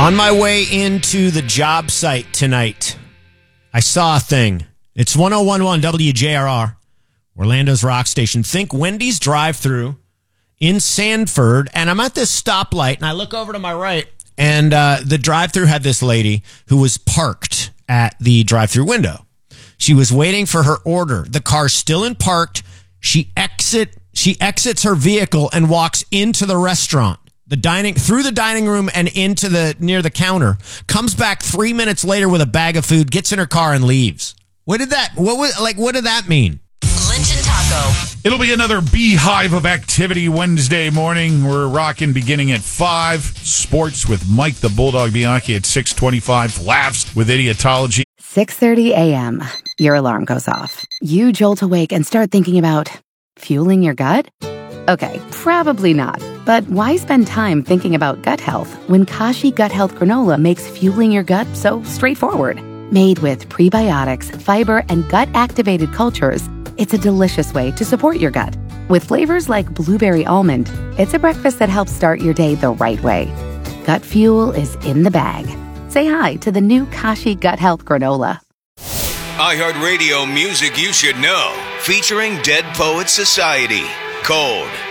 On my way into the job site tonight, I saw a thing. It's 1011 WJRR, Orlando's rock station. Think Wendy's drive-thru in Sanford, and I'm at this stoplight, and I look over to my right, and the drive-thru had this lady who was parked at the drive-thru window. She was waiting for her order. The car's still in parked. She exits her vehicle and walks into the restaurant. Through the dining room and into near the counter, comes back 3 minutes later with a bag of food, gets in her car and leaves. What did that mean? Lynch and Taco. It'll be another beehive of activity Wednesday morning. We're rocking beginning at 5. Sports with Mike the Bulldog Bianchi at 6:25. Laughs with Idiotology. 6:30 a.m. Your alarm goes off. You jolt awake and start thinking about fueling your gut? Okay, probably not. But why spend time thinking about gut health when Kashi Gut Health Granola makes fueling your gut so straightforward? Made with prebiotics, fiber, and gut-activated cultures, it's a delicious way to support your gut. With flavors like blueberry almond, it's a breakfast that helps start your day the right way. Gut fuel is in the bag. Say hi to the new Kashi Gut Health Granola. iHeartRadio music you should know, featuring Dead Poets Society. Cold.